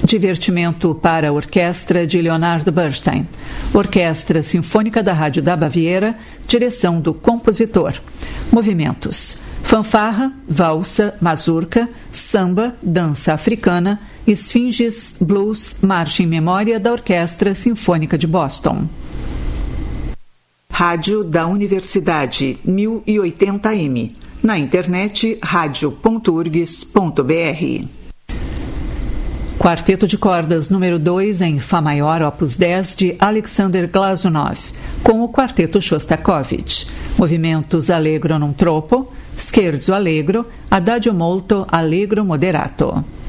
Divertimento para a orquestra de Leonard Bernstein. Orquestra Sinfônica da Rádio da Baviera, direção do compositor. Movimentos: fanfarra, valsa, mazurca, samba, dança africana, esfinges, blues, marcha em memória da Orquestra Sinfônica de Boston. Rádio da Universidade 1080M. Na internet, radio.urgs.br. Quarteto de cordas número 2 em Fá maior, opus 10, de Alexander Glazunov, com o Quarteto Shostakovich. Movimentos allegro non troppo, scherzo allegro, adagio molto allegro moderato.